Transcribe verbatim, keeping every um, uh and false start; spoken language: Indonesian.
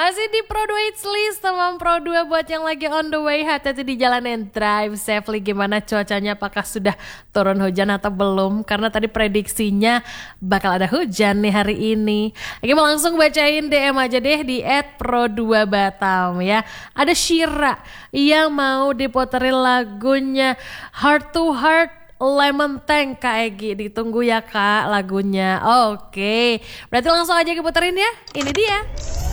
Masih di Pro dua Hits List sama Pro dua buat yang lagi on the way. Hati-hati di jalan and drive safely. Gimana cuacanya, apakah sudah turun hujan atau belum? Karena tadi prediksinya bakal ada hujan nih hari ini. Oke, mau langsung bacain D M aja deh di et pro dua batam ya. Ada Shira yang mau diputerin lagunya Heart to Heart Lemon Tank Kak Egi. Ditunggu ya Kak lagunya. Oke, berarti langsung aja kita puterin ya. Ini dia.